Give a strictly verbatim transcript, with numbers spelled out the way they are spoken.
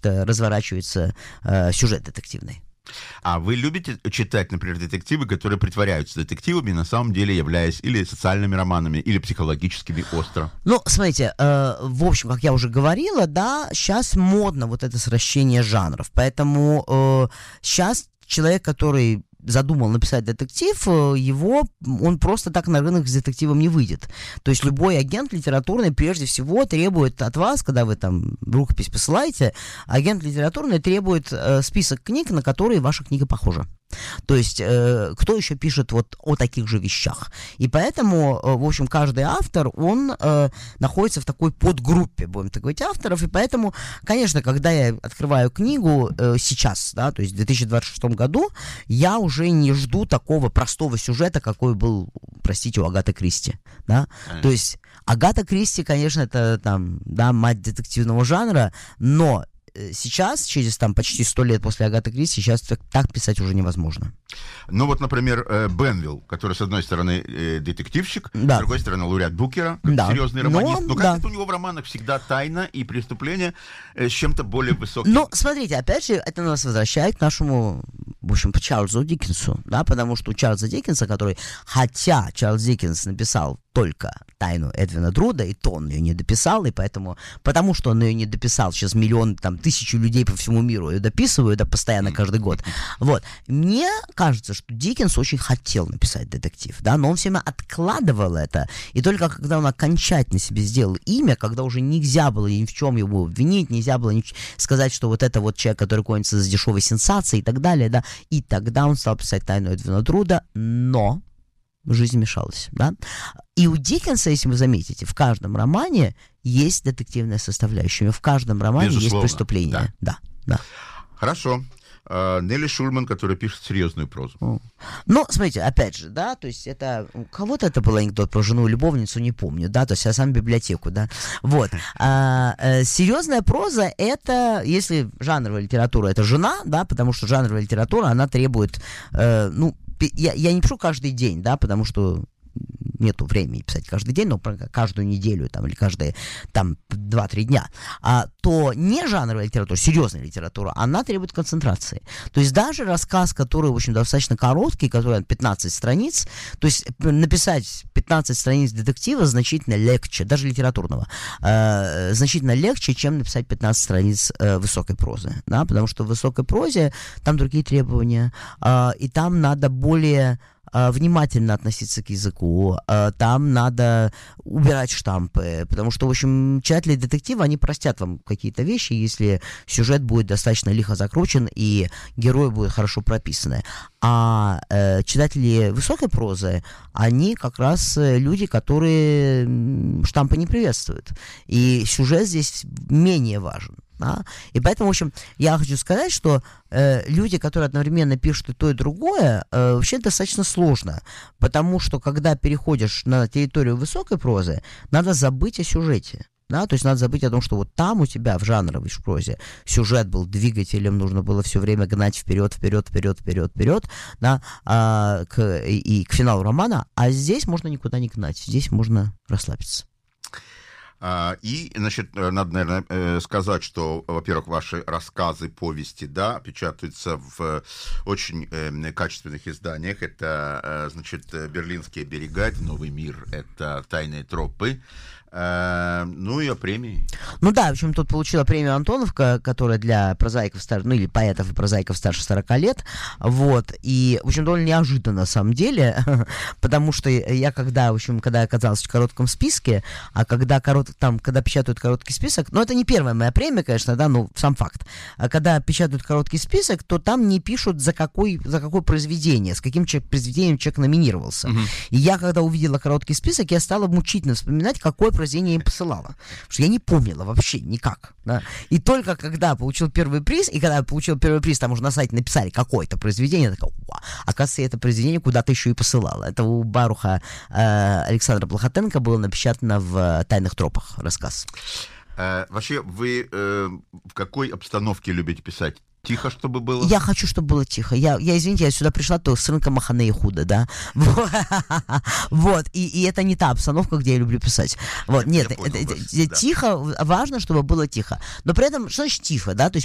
разворачивается э, сюжет детективный. А вы любите читать, например, детективы, которые притворяются детективами, на самом деле являясь или социальными романами, или психологическими остро? Ну, смотрите, э, в общем, как я уже говорила, да, сейчас модно вот это сращение жанров, поэтому э, сейчас человек, который задумал написать детектив, его, он просто так на рынок с детективом не выйдет. То есть любой агент литературный прежде всего требует от вас, когда вы там рукопись посылаете, агент литературный требует э, список книг, на которые ваша книга похожа. То есть, э, кто еще пишет вот о таких же вещах. И поэтому, э, в общем, каждый автор, он э, находится в такой подгруппе, будем так говорить, авторов. И поэтому, конечно, когда я открываю книгу э, сейчас, да, то есть в две тысячи двадцать шестом году, я уже не жду такого простого сюжета, какой был, простите, у Агаты Кристи. Да? То есть Агата Кристи, конечно, это там, да, мать детективного жанра, но сейчас, через там почти сто лет после Агаты Кристи, сейчас так, так писать уже невозможно. Ну вот, например, Бенвилл, который, с одной стороны, детективщик, да. с другой стороны, лауреат Букера, как да. серьезный романист. Но, Но как да. это у него в романах всегда тайна и преступление с чем-то более высоким? Ну, смотрите, опять же, это нас возвращает к нашему, в общем, по Чарльзу Диккенсу, да, потому что у Чарльза Диккенса, который, хотя Чарльз Диккенс написал только «Тайну Эдвина Друда», и то он ее не дописал, и поэтому, потому что он ее не дописал, сейчас миллион, там, тысячу людей по всему миру ее дописывают, да, постоянно, каждый год. Вот. Мне кажется, что Диккенс очень хотел написать детектив, да, но он все время откладывал это, и только когда он окончательно себе сделал имя, когда уже нельзя было ни в чем его обвинить, нельзя было сказать, что вот это вот человек, который гонится за дешевой сенсацией и так далее, да, и тогда он стал писать «Тайну Эдвина Друда», но жизнь мешалась, да. И у Диккенса, если вы заметите, в каждом романе есть детективная составляющая, в каждом романе Безусловно, есть преступление. Да, да. да. Хорошо. Нелли Шульман, которая пишет серьезную прозу. Ну, смотрите, опять же, да, то есть это, у кого-то это был анекдот про жену-любовницу, не помню, да, то есть я сам библиотеку, да, вот. А, а, серьезная проза — это, если жанровая литература — это жена, да, потому что жанровая литература, она требует, э, ну, я, я не пишу каждый день, да, потому что нету времени писать каждый день, но каждую неделю там, или каждые там два-три дня, а, то не жанровая литература, серьезная литература, она требует концентрации. То есть даже рассказ, который, в общем, достаточно короткий, который пятнадцать страниц, то есть написать пятнадцать страниц детектива значительно легче, даже литературного, э, значительно легче, чем написать пятнадцать страниц э, высокой прозы, да, потому что в высокой прозе там другие требования, э, и там надо более внимательно относиться к языку, там надо убирать штампы, потому что, в общем, читатели детектива, они простят вам какие-то вещи, если сюжет будет достаточно лихо закручен и герои будут хорошо прописаны. А э, читатели высокой прозы, они как раз люди, которые штампы не приветствуют. И сюжет здесь менее важен. Да? И поэтому, в общем, я хочу сказать, что э, люди, которые одновременно пишут и то, и другое, э, вообще достаточно сложно, потому что, когда переходишь на территорию высокой прозы, надо забыть о сюжете. Да, то есть надо забыть о том, что вот там у тебя в жанровой прозе сюжет был двигателем, нужно было все время гнать вперед, вперед, вперед, вперед, вперед, да, а, к, и, и к финалу романа, а здесь можно никуда не гнать, здесь можно расслабиться. И, значит, надо, наверное, сказать, что, во-первых, ваши рассказы, повести, да, печатаются в очень качественных изданиях. Это, значит, «Берлинские берега», «Новый мир», это «Тайные тропы». Ну и о премии. Ну да, в общем, тут получила премию Антоновка, которая для прозаиков старше, ну или поэтов и прозаиков старше сорока лет, вот, и, в общем, довольно неожиданно на самом деле, потому что я когда, в общем, когда оказался в коротком списке, а когда корот, там, когда печатают короткий список, ну это не первая моя премия, конечно, да, ну сам факт, а когда печатают короткий список, то там не пишут за какой, за какое произведение, с каким человек, произведением человек номинировался. Uh-huh. И я, когда увидела короткий список, я стала мучительно вспоминать, какое произведение им посылала. Потому что я не помнила вообще никак. Да? И только когда получил первый приз, и когда я получил первый приз, там уже на сайте написали какое-то произведение, я такая, оказывается, я это произведение куда-то еще и посылала. Это у Баруха э, Александра Блохотенко было напечатано в «Тайных тропах» рассказ. Э, вообще, вы э, в какой обстановке любите писать? Тихо, чтобы было? Я хочу, чтобы было тихо. Я, я извините, я сюда пришла то с рынка Махане и Худа, да. Вот. И, и это не та обстановка, где я люблю писать. Вот. Нет, это, это, да. Тихо, важно, чтобы было тихо. Но при этом, что значит тихо, да? То есть